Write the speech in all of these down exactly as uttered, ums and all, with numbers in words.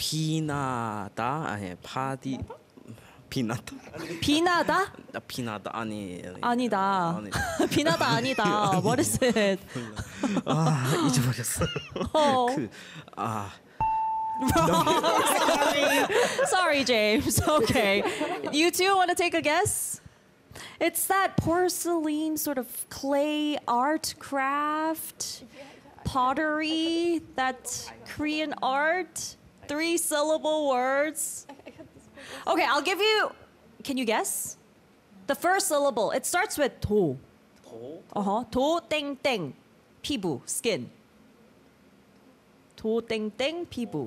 피나다 아니 파디 피나다 비나다? 아, 피나다 아니 아니다. 아니. 비나다 아니다. What is it? 아 잊어버렸어. 어. 그아 Sorry. Sorry, James. Okay. You two want to take a guess? It's that porcelain sort of clay art craft, pottery, that Korean art, three syllable words. Okay, I'll give you, can you guess? The first syllable, it starts with 도. Uh-huh. 도, 땡, 땡. 피부, skin. 도, 땡, 땡, 피부.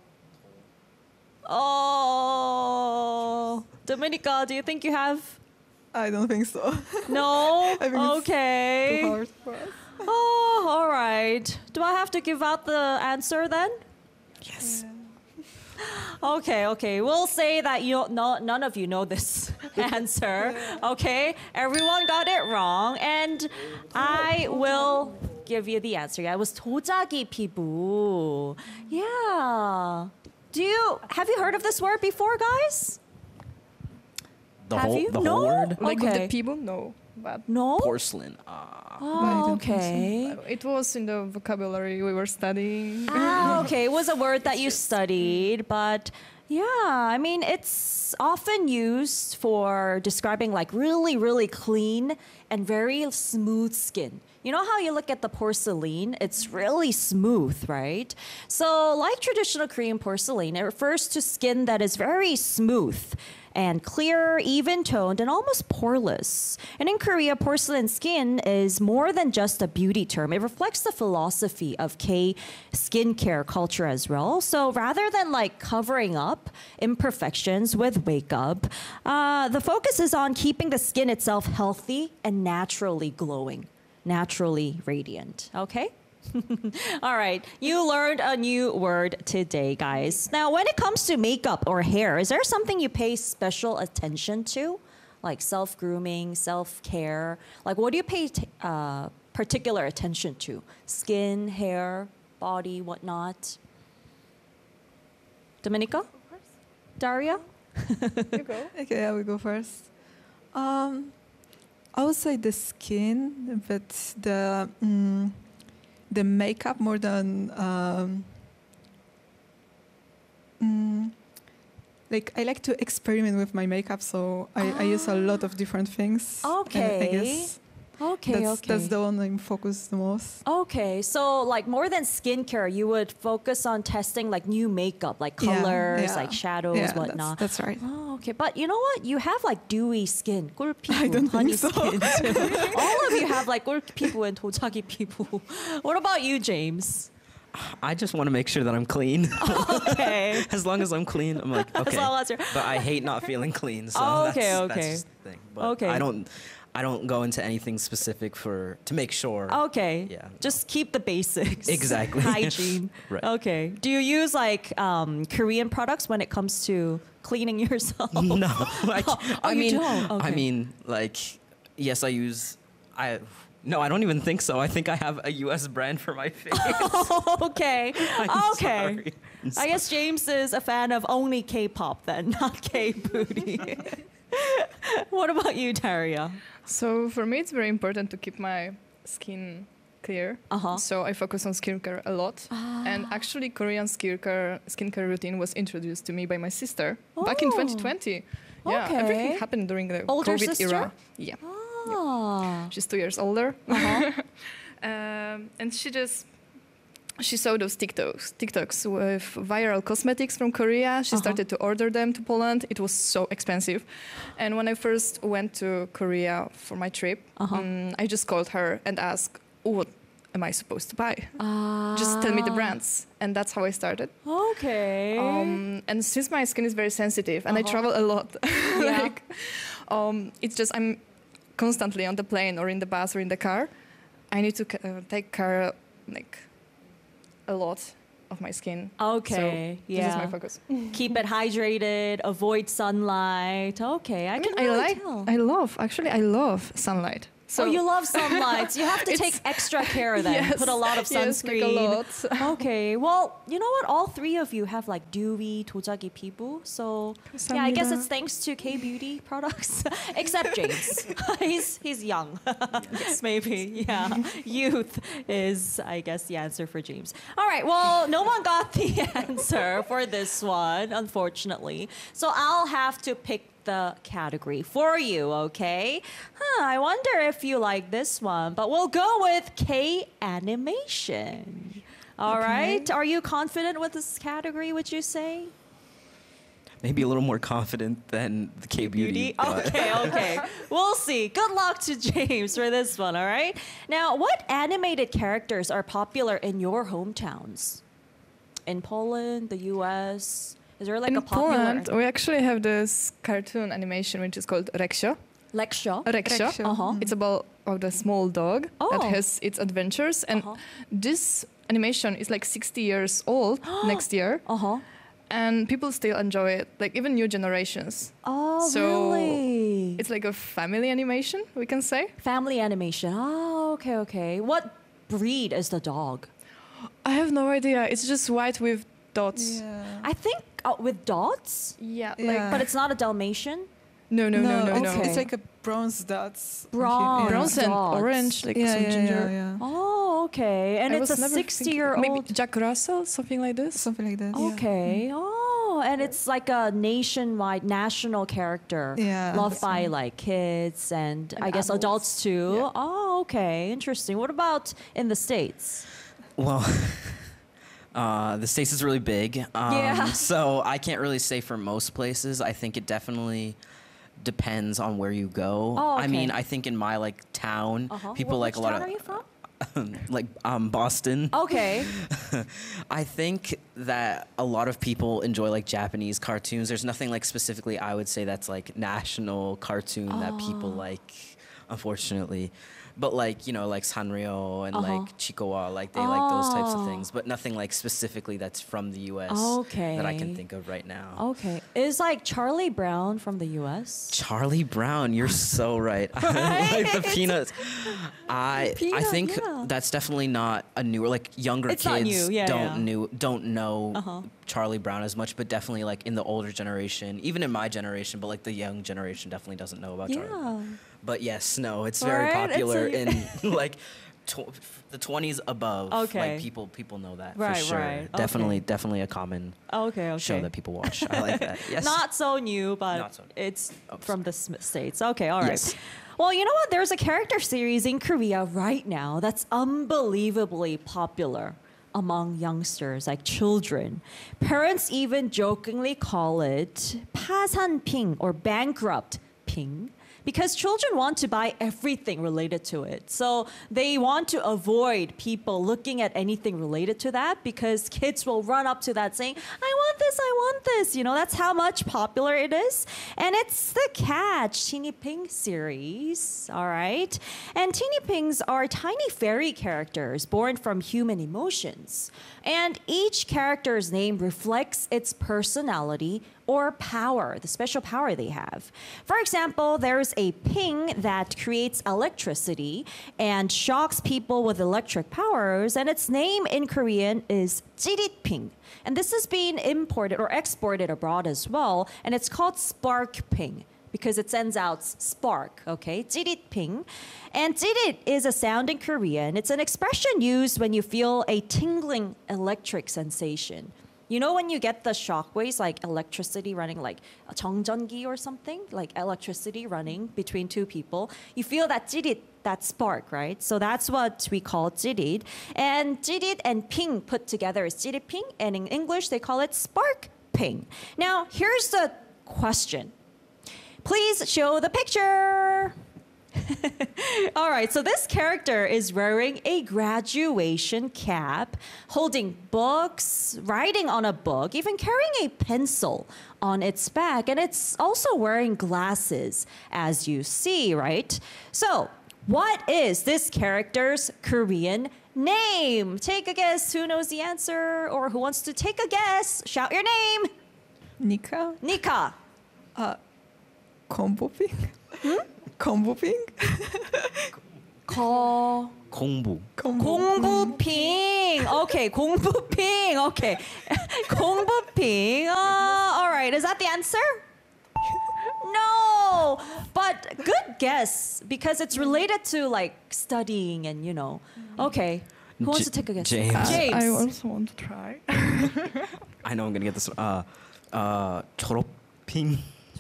Oh, Dominica, do you think you have? I don't think so. No? I think it's Okay. Too hard for us. Oh, all right. Do I have to give out the answer then? yes. Okay, okay. We'll say that you no, none of you know this answer. Okay? Everyone got it wrong. And I will give you the answer. Yeah, it was 도자기 피부. Yeah. Do you have you heard of this word before, guys? The Have whole you? the No? whole word Like with Okay. the people, no. But No? porcelain. Ah. Oh, okay. it was in the vocabulary we were studying. Ah, okay. It was a word that you studied, but yeah, I mean, it's often used for describing like really, really clean and very smooth skin. You know how you look at the porcelain? It's really smooth, right? So, like traditional Korean porcelain, it refers to skin that is very smooth and clear, even toned, and almost poreless. And in Korea, porcelain skin is more than just a beauty term. It reflects the philosophy of K skincare culture as well. So rather than like covering up imperfections with makeup, uh, the focus is on keeping the skin itself healthy and naturally glowing, naturally radiant. Okay? All right, you learned a new word today, guys. Now, when it comes to makeup or hair, is there something you pay special attention to? Like self-grooming, self-care? Like what do you pay t- uh, particular attention to? Skin, hair, body, whatnot? Dominica? Daria? You go. Okay, I will go first. Um, I would say the skin, but the mm, the makeup more than um, mm, like I like to experiment with my makeup, so I, I use a lot of different things. and I Okay. guess Okay, that's, okay. that's the one I'm focused the most. Okay, so like more than skincare, you would focus on testing like new makeup, like Yeah, colors, yeah. like shadows, Yeah, whatnot. That's, that's right. Oh, okay. But you know what? You have like dewy skin. 꿀피부, I don't honey think so. skin too. All of you have like 꿀피부 and 도자기 피부. What about you, James? I just want to make sure that I'm clean. Okay. As long as I'm clean, I'm like okay. As long as you're... But I hate not feeling clean, so Oh, that's, okay, that's okay. just the thing. But Okay. I don't I don't go into anything specific for to make sure. Okay. Yeah, no. Just keep the basics. Exactly. Hygiene. Right. Okay. Do you use like um, Korean products when it comes to cleaning yourself? No, I, Oh, I you mean, don't? I Okay. mean, like, yes, I use, I, no, I don't even think so. I think I have a U S brand for my face. Okay. I'm Okay. sorry. I'm I guess James is a fan of only K-pop then, not K-booty. What about you, Daria? So for me, it's very important to keep my skin clear. Uh-huh. So I focus on skincare a lot. And actually, Korean skincare skincare routine was introduced to me by my sister back in Oh. twenty twenty. Yeah, Okay. everything happened during the Older COVID sister? era. Yeah, Ah. she's two years older. Uh-huh. um, and she just she saw those TikToks, TikToks with viral cosmetics from Korea. She Uh-huh. started to order them to Poland. It was so expensive. And when I first went to Korea for my trip, Uh-huh. um, I just called her and asked, what am I supposed to buy? Just tell me the Ah. brands. And that's how I started. Okay. Um, and since my skin is very sensitive and I Uh-huh. travel a lot, Yeah. like, um, it's just I'm constantly on the plane or in the bus or in the car. I need to uh, take care, like, a lot of my skin. Okay, So yeah. this is my focus. Keep it hydrated, avoid sunlight. Okay, I, I can mean, I really like, tell. I love, actually, I love sunlight. So oh, you love sunlight. So you have to It's- take extra care then. Yes, Put a lot of yes, like a sunscreen. lot. Okay. Well, you know what? All three of you have like dewy 도자기 피부. So yeah, I guess 감사합니다. it's thanks to K beauty products. Except James. he's he's young. yes, maybe. Yeah. Youth is, I guess, the answer for James. All right. Well, no one got the answer for this one, unfortunately. So I'll have to pick the category for you, okay? Huh, I wonder if you like this one, but we'll go with K animation. All right. Are you confident with this category, would you say? Maybe a little more confident than the K beauty. but- Okay, okay. We'll see. Good luck to James for this one, all right? Now, what animated characters are popular in your hometowns? In Poland, the U S? Is there like In a popular Poland, we actually have this cartoon animation which is called Reksio. Leksha? Reksio. Reksio. Uh-huh. It's about of the small dog Oh. that has its adventures, and Uh-huh. this animation is like sixty years old next year, Uh-huh. and people still enjoy it, like even new generations. Oh, So, really? It's like a family animation, we can say. Family animation. Oh, okay, okay. What breed is the dog? I have no idea. It's just white with dots. Yeah. I think uh, with dots, Yeah, Yeah. like but it's not a Dalmatian. no, no, no, no, no. it's, Okay. it's like a bronze dots. on Bronze. here. Bronze and dots. orange, like Yeah, some yeah, ginger. yeah, yeah. Oh, okay. And I it's was a never thinking- sixty-year-old. Maybe Jack Russell, something like this. Something like that. yeah. Okay. Oh, and it's like a nationwide, national character. Yeah, Loved that's by right. like kids and, And I guess adults. adults too. Yeah. Oh, okay. Interesting. What about in the States? Well, uh, the States is really big. Um, Yeah. So I can't really say for most places. I think it definitely depends on where you go. Oh, I mean, okay. I think in my like town, Uh-huh. people Wh- like which a lot town of are you from? like um, Boston. Okay. I think that a lot of people enjoy like Japanese cartoons. There's nothing like specifically I would say that's like national cartoon that people Oh. like, unfortunately. But like, you know, like Sanrio and Uh-huh. like Chikowa, like they like those types Oh. of things, but nothing like specifically that's from the U S Okay. that I can think of right now. Okay. Is like Charlie Brown from the U S? Charlie Brown, you're so right. like the peanuts. I I Peanut, think yeah. that's definitely not a newer like younger It's not kids new, yeah, don't yeah. new don't know Uh-huh. Charlie Brown as much, but definitely like in the older generation, even in my generation, but like the young generation definitely doesn't know about Charlie Brown. Yeah. But yes, no, it's very Right, it's popular a- in like tw- the twenties above. Okay. Like people people know that Right, for sure. right, Definitely okay. definitely a common Okay, okay. show that people watch. I like that. Yes. Not so new, but Not so new. it's Oh, from the Sm- States. Okay, all right. Yes. Well, you know what? There's a character series in Korea right now that's unbelievably popular among youngsters, like children. Parents even jokingly call it 파산핑 or bankrupt ping. Because children want to buy everything related to it. So they want to avoid people looking at anything related to that because kids will run up to that saying, I want this, I want this. You know, that's how much popular it is. And it's the Catch Teeny Ping series, all right? And Teeny Pings are tiny fairy characters born from human emotions. And each character's name reflects its personality or power, the special power they have. For example, there's a ping that creates electricity and shocks people with electric powers, and its name in Korean is jirit-ping. And this is being imported or exported abroad as well, and it's called spark ping because it sends out s- spark, okay? jirit-ping. And jirit is a sound in Korean. It's an expression used when you feel a tingling electric sensation. You know when you get the shockwaves, like electricity running, like a 정전기 or something, like electricity running between two people, you feel that jirit, that spark, right? So that's what we call jirit. And jirit and ping put together is jirit ping, and in English they call it spark ping. Now, here's the question. Please show the picture. All right, so this character is wearing a graduation cap, holding books, writing on a book, even carrying a pencil on its back, and it's also wearing glasses, as you see, right? So, what is this character's Korean name? Take a guess. Who knows the answer or who wants to take a guess? Shout your name. Nika? Nika. Combo ping? Combo ping? 거 공부. 공부핑. Okay, 공부핑. Okay, 공부핑. Uh, all right, is that the answer? No, but good guess because it's related to like studying and you know. Okay, who wants to take a guess? James. James. I also want to try. I know I'm gonna get this. Uh, uh, 졸업핑.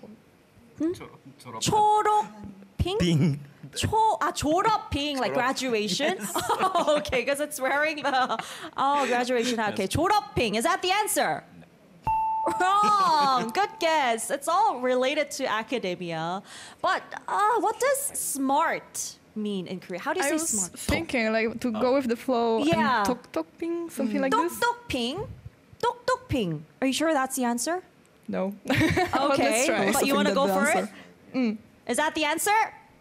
초록핑? 핑. 초, 아, 졸업핑, like graduation? Oh, okay, because it's wearing the, oh, graduation hat. Okay, 졸업핑, is that the answer? Wrong. Good guess. It's all related to academia. But uh, what does smart mean in Korea? How do you I say was smart? thinking like to go with the flow. Yeah. And tok tok ping, something like this. 똑똑핑? 똑똑핑. Are you sure that's the answer? No. Okay, let's try. but you want to think go that's for the it? answer. Is that the answer?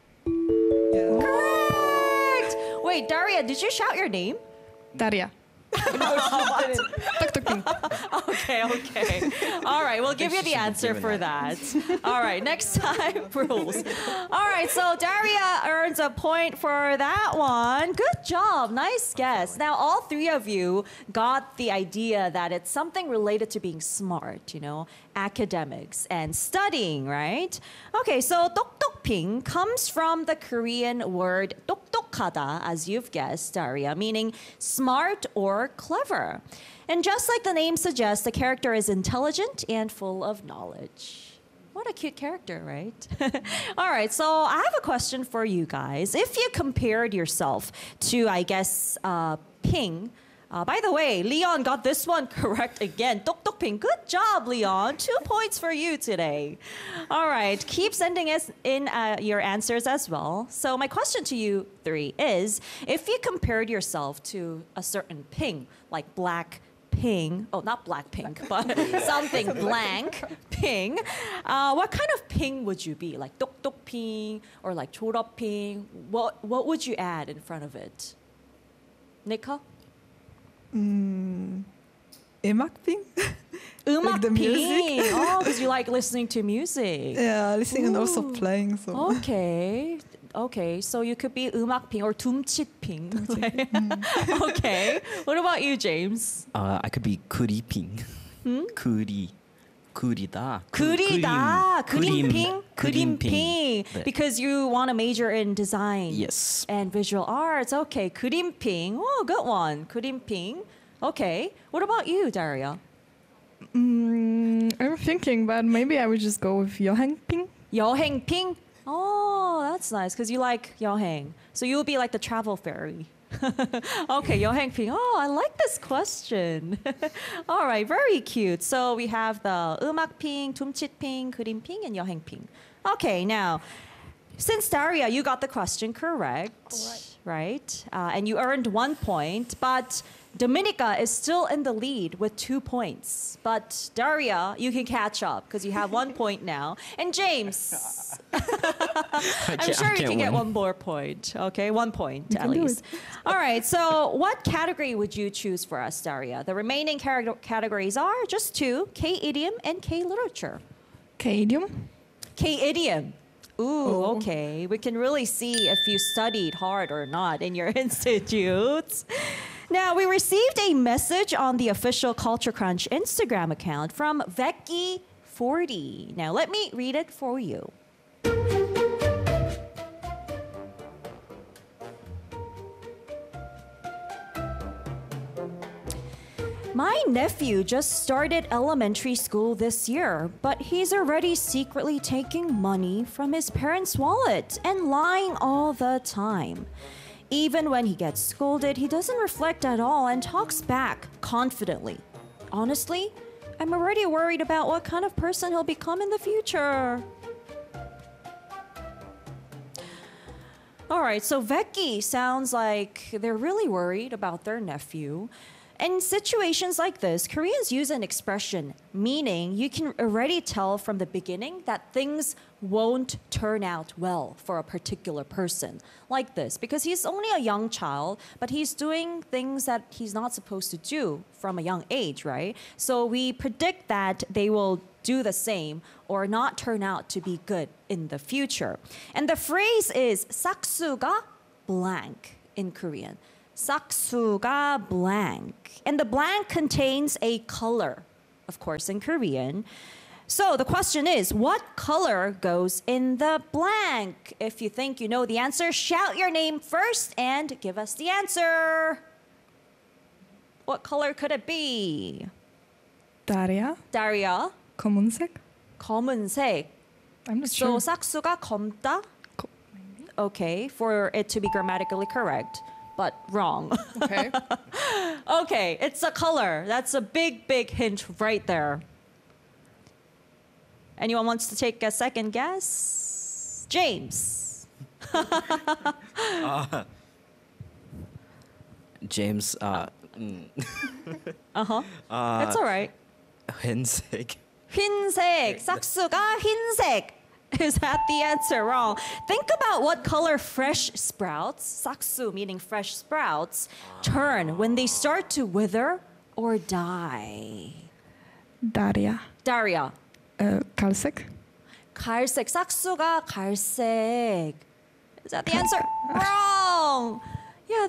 Correct! Wait, Daria, did you shout your name? Daria. Tok tok ping. Okay, okay. All right, we'll give you the answer for that. All right, next time, rules. All right, so Daria earns a point for that one. Good job. Nice guess. Now, all three of you got the idea that it's something related to being smart, you know, academics and studying, right? Okay, so 똑똑핑 comes from the Korean word 똑똑하다, as you've guessed, Daria, meaning smart or clever. And just like the name suggests, the character is intelligent and full of knowledge. What a cute character, right? All right, so I have a question for you guys. If you compared yourself to, I guess, uh, Ping, uh, by the way, Leon got this one correct again. 똑똑핑. Good job, Leon. Two points for you today. All right, keep sending us in uh, your answers as well. So my question to you three is, if you compared yourself to a certain Ping, like Black Ping, oh, not Blackpink, but something blank Ping, uh, what kind of Ping would you be? Like 똑똑핑 or like 졸업핑? What, what would you add in front of it? Nika? 음악핑? Like the 음악핑. music? Oh, because you like listening to music. Yeah, listening and also Ooh. playing. So. Okay. Okay, so you could be 음악핑 or 둠칫핑. Okay. What about you, James? Uh, I could be 그리핑. 그리. 그리다. 그리다. 그림. 그림핑. 그림핑. 그림핑. 네. Because you want to major in design. Yes. And visual arts. Okay, 그림핑. Oh, good one. 그림핑. Okay. What about you, Daria? Mm, I'm thinking, but maybe I would just go with 여행 ping. 여행핑? Oh, that's nice because you like 여행. So you'll be like the travel fairy. Okay, 여행핑. Oh, I like this question. All right, very cute. So we have the 음악핑, 둠칫핑, 그림핑, and 여행핑. Okay, now, since Daria, you got the question correct, right? Uh, and you earned one point, but Dominica is still in the lead with two points. But Daria, you can catch up because you have one point now. And James, I'm sure you can get one more point. Okay, one point at least. All right, so what category would you choose for us, Daria? The remaining car- categories are just two, K-idiom and K-literature. K-idiom. K-idiom. Ooh, okay. We can really see if you studied hard or not in your institutes. Now, we received a message on the official Culture Crunch Instagram account from Becky forty. Now, let me read it for you. My nephew just started elementary school this year, but he's already secretly taking money from his parents' wallet and lying all the time. Even when he gets scolded, he doesn't reflect at all and talks back confidently. Honestly, I'm already worried about what kind of person he'll become in the future. All right, so Becky sounds like they're really worried about their nephew. In situations like this, Koreans use an expression, meaning you can already tell from the beginning that things won't turn out well for a particular person. Like this, because he's only a young child, but he's doing things that he's not supposed to do from a young age, right? So we predict that they will do the same or not turn out to be good in the future. And the phrase is 싹수가 blank in Korean. 싹수가 blank. And the blank contains a color, of course, in Korean. So the question is, what color goes in the blank? If you think you know the answer, shout your name first and give us the answer. What color could it be? Daria, Daria, 검은색. 검은색. I'm not So sure. 싹수가 검다? Co- Okay, for it to be grammatically correct, but wrong. Okay. Okay, it's a color. That's a big, big hint right there. Anyone wants to take a second guess? James. James, uh, mm, Uh-huh. That's all right. 흰색. 흰색. 싹수가 흰색. Is that the answer? Wrong. Think about what color fresh sprouts, 싹수 meaning fresh sprouts, turn when they start to wither or die. Daria, Daria. uh, 갈색. 갈색. 싹수가 갈색. Is that the answer? Wrong. Yeah.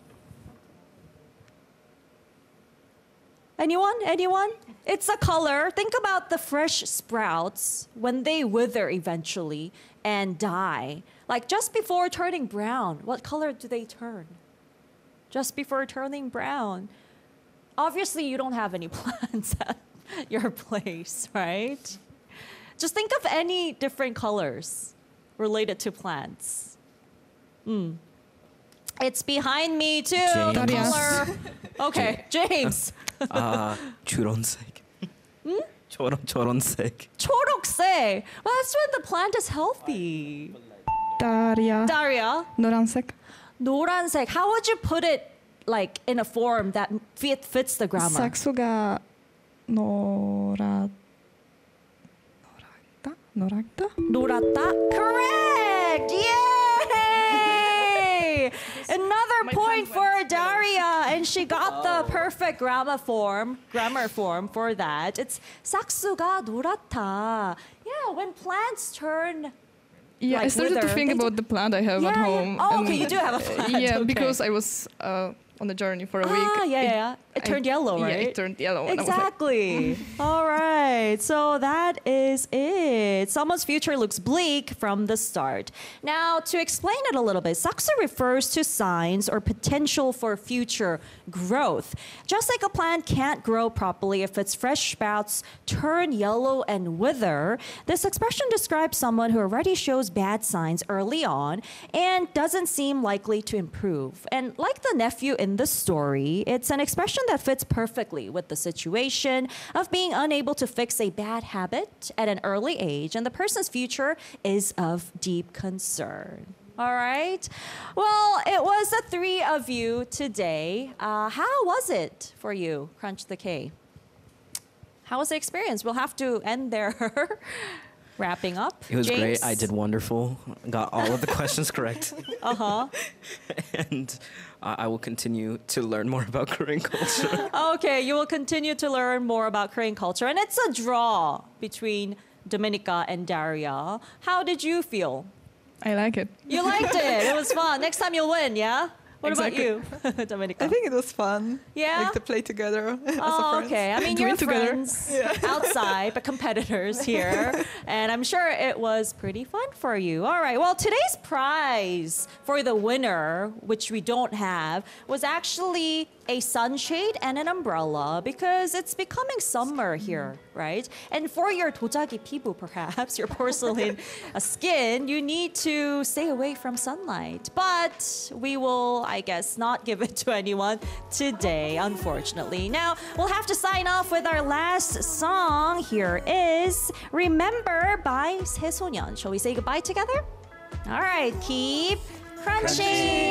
Anyone? Anyone? It's a color. Think about the fresh sprouts when they wither eventually and die. Like just before turning brown, what color do they turn? Just before turning brown. Obviously, you don't have any plants at your place, right? Just think of any different colors related to plants. Mm. It's behind me too. James. The Darius. color. Okay, James. 아, 주론색. Hmm? 저런 저런색. 초록색. Well, that's when the plant is healthy. Daria, Daria. 노란색. 노란색. How would you put it like in a form that fit, fits the grammar? 싹수가 노랗 노랗다 노랗다. 노랗다. Correct. Yay! Another My point pen for went Daria, and she got the perfect grammar form, grammar form for that. It's 싹수가 노랗다. Yeah, when plants turn. Yeah, I Like started wither. to think They about the plant I have Yeah, at yeah. home. Oh, and, okay, you do have a plant. Yeah, okay. because I was uh, on the journey for a week. Ah, yeah, yeah, yeah. It I- turned yellow, right? Yeah, it turned yellow. and I was like, Exactly. All right. So that is it. Someone's future looks bleak from the start. Now, to explain it a little bit, 싹수 refers to signs or potential for future growth. Just like a plant can't grow properly if its fresh sprouts turn yellow and wither, this expression describes someone who already shows bad signs early on and doesn't seem likely to improve. And like the nephew in the story, it's an expression that fits perfectly with the situation of being unable to fix a bad habit at an early age, and the person's future is of deep concern. All right. Well, it was the three of you today. Uh, how was it for you, Crunch the K? How was the experience? We'll have to end there. Wrapping up. It was James? great. I did wonderful. Got all of the questions correct. Uh huh. And uh, I will continue to learn more about Korean culture. Okay, you will continue to learn more about Korean culture, and it's a draw between Dominica and Daria. How did you feel? I like it. You liked it. It was fun. Next time you'll win, yeah? What Exactly. about you, Dominica? I think it was fun. Yeah? Like to play together as a Oh, friends. okay. I mean, Doing you're together. friends outside, but competitors here. And I'm sure it was pretty fun for you. All right. Well, today's prize for the winner, which we don't have, was actually a sunshade and an umbrella because it's becoming summer here, right? And for your 도자기 피부, perhaps, your porcelain uh, skin, you need to stay away from sunlight. But we will, I guess, not give it to anyone today, unfortunately. Now, we'll have to sign off with our last song. Here is Remember by 새소년. Shall we say goodbye together? All right, keep crunching.